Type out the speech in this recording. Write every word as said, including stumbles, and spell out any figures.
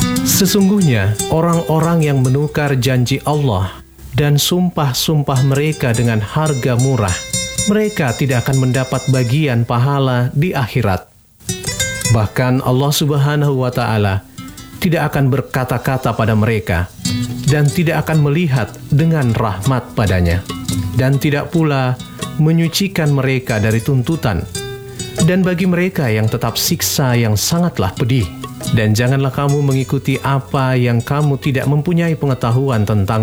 Sesungguhnya orang-orang yang menukar janji Allah dan sumpah-sumpah mereka dengan harga murah, mereka tidak akan mendapat bagian pahala di akhirat. Bahkan Allah Subhanahu wa Ta'ala tidak akan berkata-kata pada mereka dan tidak akan melihat dengan rahmat padanya, dan tidak pula menyucikan mereka dari tuntutan. Dan bagi mereka yang tetap siksa yang sangatlah pedih. Dan janganlah kamu mengikuti apa yang kamu tidak mempunyai pengetahuan tentang